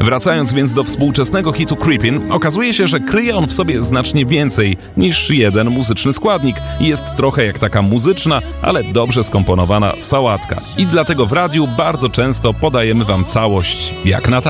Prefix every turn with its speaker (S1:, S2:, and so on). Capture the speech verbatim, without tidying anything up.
S1: Wracając więc do współczesnego hitu Creepin', okazuje się, że kryje on w sobie znacznie więcej niż jeden muzyczny składnik i jest trochę jak taka muzyczna, ale dobrze skomponowana sałatka. I dlatego w radiu bardzo często podajemy wam całość jak na tacy.